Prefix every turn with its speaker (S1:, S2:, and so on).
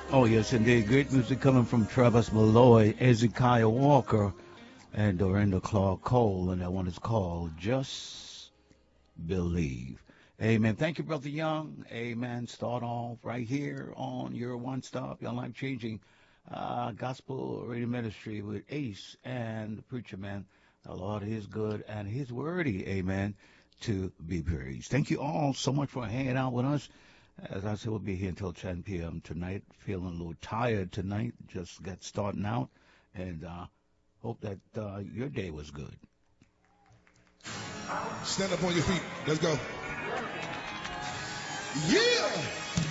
S1: Oh, yes, indeed. Great music coming from Travis Malloy, Ezekiah Walker, and Dorinda Clark Cole, and that one is called Just Believe. Amen. Thank you, Brother Young. Amen. Start off right here on your one stop, your life changing gospel radio ministry with Ace and the preacher man. The Lord is good and He's worthy. Amen. To be praised. Thank you all so much for hanging out with us. As I said, we'll be here until 10 p.m. tonight. Feeling a little tired tonight. Just got starting out. And hope that your day was good.
S2: Stand up on your feet. Let's go. Yeah.